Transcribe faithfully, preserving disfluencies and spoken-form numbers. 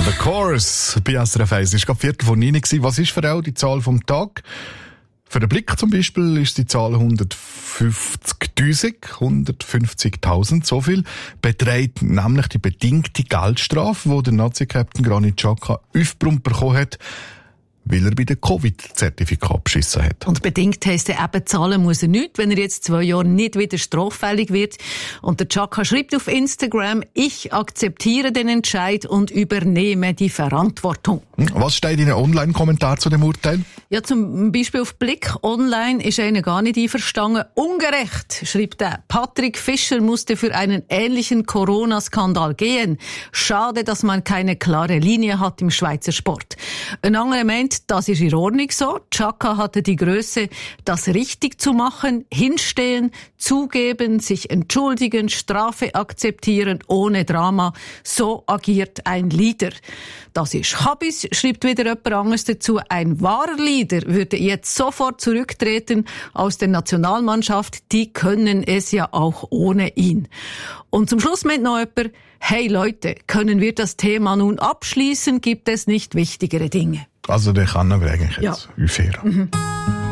The Course bei S R F eins. Es war gerade Viertel vor neun. Was ist für auch die Zahl vom Tag? Für den Blick zum Beispiel ist die Zahl hundertfünfzigtausend. hundertfünfzigtausend, so viel beträgt nämlich die bedingte Geldstrafe, die der Nazi-Captain Granit Xhaka aufgebrummt bekommen hat, weil er bei dem Covid-Zertifikat beschissen hat. Und bedingt heisst er eben, zahlen muss er nicht, wenn er jetzt zwei Jahre nicht wieder straffällig wird. Und der Xhaka schreibt auf Instagram, ich akzeptiere den Entscheid und übernehme die Verantwortung. Was steht in einem Online-Kommentar zu dem Urteil? Ja, zum Beispiel auf Blick Online ist einer gar nicht einverstanden. Ungerecht, schreibt er. Patrick Fischer musste für einen ähnlichen Corona-Skandal gehen. Schade, dass man keine klare Linie hat im Schweizer Sport. Ein anderer meint, das ist in Ordnung so. Xhaka hatte die Größe, das richtig zu machen, hinstehen, zugeben, sich entschuldigen, Strafe akzeptieren, ohne Drama. So agiert ein Leader. Das ist Habis, schreibt wieder jemand anderes dazu. Ein wahrer Leader würde jetzt sofort zurücktreten aus der Nationalmannschaft. Die können es ja auch ohne ihn. Und zum Schluss meint noch jemand, hey Leute, können wir das Thema nun abschließen? Gibt es nicht wichtigere Dinge? Also der kann aber eigentlich jetzt ja. aufhören. Mhm.